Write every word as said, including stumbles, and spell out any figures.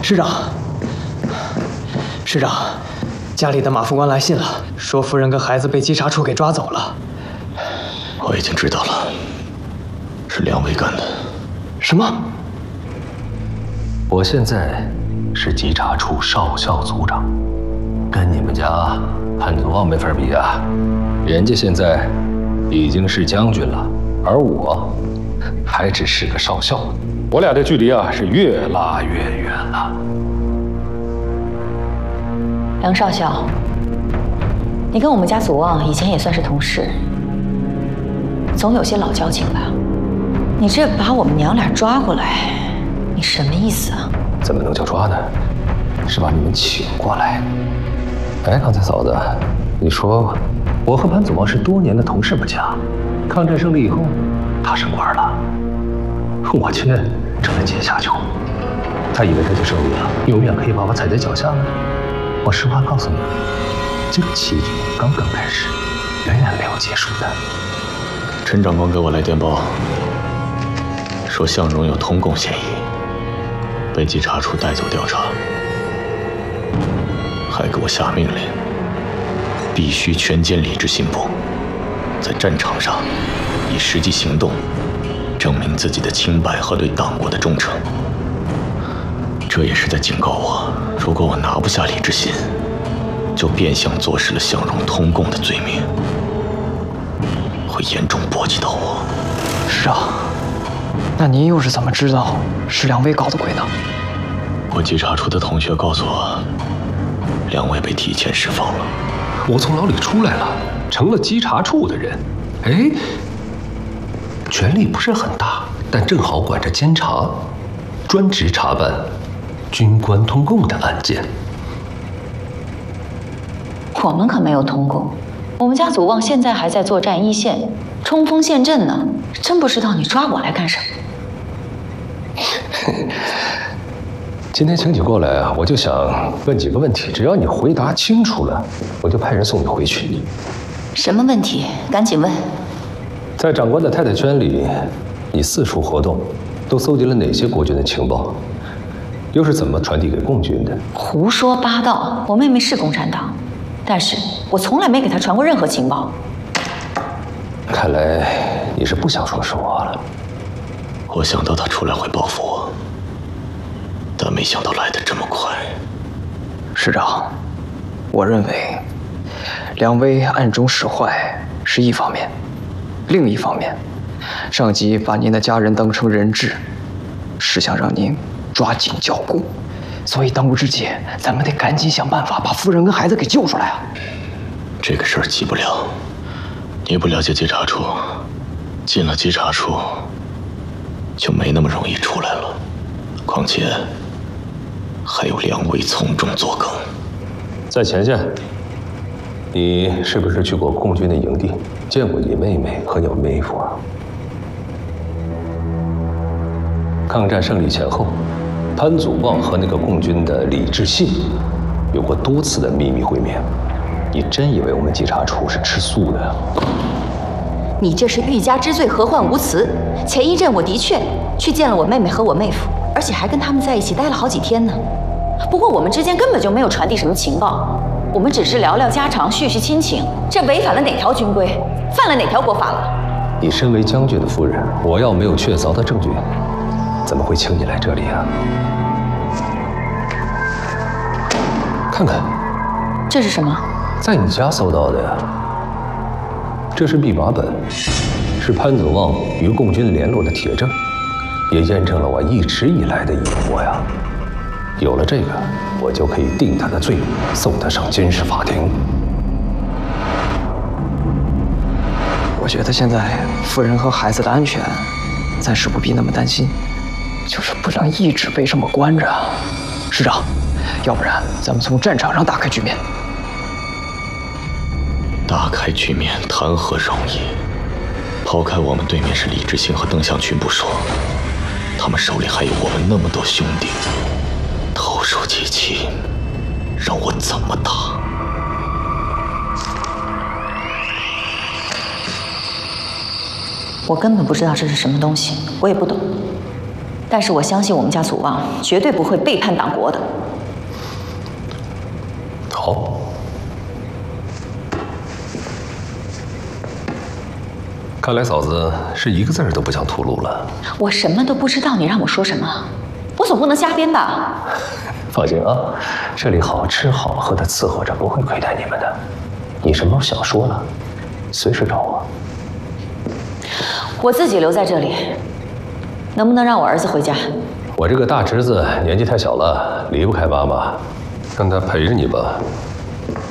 师长，师长，家里的马副官来信了，说夫人跟孩子被稽查处给抓走了。 我已经知道了，是两位干的。 什么？ 我现在是稽查处少校组长，跟你们家潘祖旺没法比啊！人家现在已经是将军了，而我还只是个少校，我俩的距离啊是越拉越远了。 梁少校，你跟我们家祖旺以前也算是同事，总有些老交情吧？你这把我们娘俩抓过来，你什么意思啊？ 怎么能叫抓呢？是把你们请过来。哎，刚才嫂子，你说我和潘祖旺是多年的同事不假，抗战胜利以后，他升官了，我却成了阶下囚。他以为他就胜利了，永远可以把我踩在脚下了。我实话告诉你，这个棋局刚刚开始，远远没有结束的。 陈长官给我来电报，说向荣有通共嫌疑，被稽查处带走调查，还给我下命令，必须全歼李志信部，在战场上以实际行动证明自己的清白和对党国的忠诚。这也是在警告我，如果我拿不下李志信，就变相坐实了向荣通共的罪名，会严重波及到我。 师长，那您又是怎么知道是两位搞的鬼呢？ 我稽查处的同学告诉我，两位被提前释放了。 我从牢里出来了，成了稽查处的人。哎，权力不是很大，但正好管着监察，专职查办军官通共的案件。 我们可没有通共，我们家祖旺现在还在作战一线，冲锋陷阵呢。真不知道你抓我来干什么。 今天请你过来啊，我就想问几个问题，只要你回答清楚了，我就派人送你回去。 什么问题？赶紧问。 在长官的太太圈里，你四处活动，都搜集了哪些国军的情报？又是怎么传递给共军的？ 胡说八道！我妹妹是共产党，但是我从来没给她传过任何情报。 看来你是不想说实话了。 我想到他出来会报复我，但没想到来得这么快。 师长，我认为两位暗中使坏是一方面，另一方面，上级把您的家人当成人质，是想让您抓紧剿共，所以当务之急，咱们得赶紧想办法把夫人跟孩子给救出来啊！ 这个事儿急不了，你不了解稽查处，进了稽查处就没那么容易出来了。况且还有两位从中作梗。 在前线，你是不是去过共军的营地，见过你妹妹和你妹夫啊？抗战胜利前后，潘祖旺和那个共军的李志信有过多次的秘密会面。你真以为我们稽查处是吃素的？ 你这是欲加之罪，何患无辞。前一阵我的确去见了我妹妹和我妹夫，而且还跟他们在一起待了好几天呢。不过我们之间根本就没有传递什么情报，我们只是聊聊家常，叙叙亲情。这违反了哪条军规？犯了哪条国法了？ 你身为将军的夫人，我要没有确凿的证据，怎么会请你来这里啊？看看， 这是什么？ 在你家搜到的呀。这是密码本，是潘祖旺与共军联络的铁证，也验证了我一直以来的疑惑呀。有了这个，我就可以定他的罪，送他上军事法庭。 我觉得现在夫人和孩子的安全，暂时不必那么担心，就是不能一直被这么关着。师长，要不然咱们从战场上打开局面。 打开局面谈何容易？抛开我们对面是李志兴和邓向群不说，他们手里还有我们那么多兄弟，投鼠忌器，让我怎么打？ 我根本不知道这是什么东西，我也不懂。 但是我相信我们家祖望绝对不会背叛党国的。 好，看来嫂子是一个字儿都不想吐露了。 我什么都不知道，你让我说什么？我总不能瞎编吧？ 放心啊，这里好吃好喝的伺候着，不会亏待你们的。你什么时候想说了，随时找我。 我自己留在这里，能不能让我儿子回家？ 我这个大侄子年纪太小了，离不开妈妈，让他陪着你吧。